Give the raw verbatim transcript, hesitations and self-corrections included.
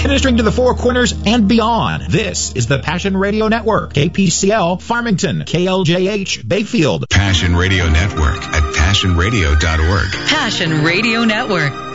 ministering to the Four Corners and beyond. This is the Passion Radio Network, K P C L, Farmington, K L J H, Bayfield. Passion Radio Network at passion radio dot org. Passion Radio Network.